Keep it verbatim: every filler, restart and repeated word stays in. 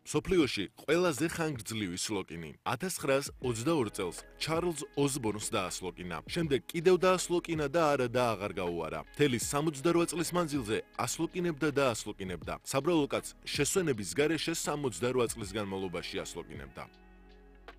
მსოფლიოში ყველაზე ხანგრძლივი სლოკინი. ათას ცხრაას ოცდაორი წელს ჩარლზ ოსბორნს დაასლოკინა. შემდეგ კიდევ დაასლოკინა და არა და აღარ გაუარა. მთელი სამოცდარვა წლის მანძილზე ასლოკინებდა და ასლოკინებდა. საბრალო კაცს შესვენების გარეშე სამოცდარვა წლის განმავლობაში ასლოკინებდა.